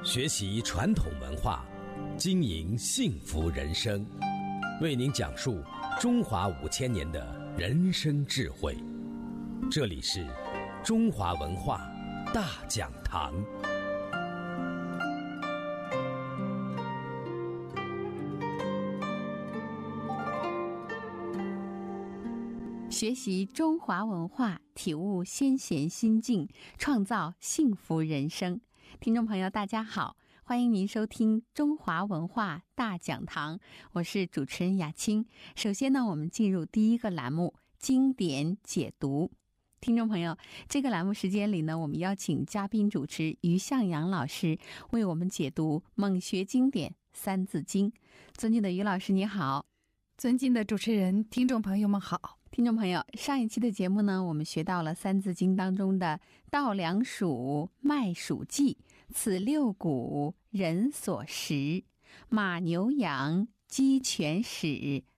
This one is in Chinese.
学习传统文化，经营幸福人生，为您讲述中华5000年的人生智慧。这里是中华文化大讲堂。 学习中华文化，体悟先贤心境，创造幸福人生。听众朋友大家好，欢迎您收听中华文化大讲堂，我是主持人雅青。首先呢，我们进入第一个栏目，经典解读。听众朋友，这个栏目时间里呢，我们邀请嘉宾主持于向阳老师为我们解读猛学经典三字经。尊敬的于老师你好。 尊敬的主持人，听众朋友们好。 听众朋友，上一期的节目呢，我们学到了三字经当中的稻粱黍麦黍稷，此六谷人所食，马牛羊鸡犬豕，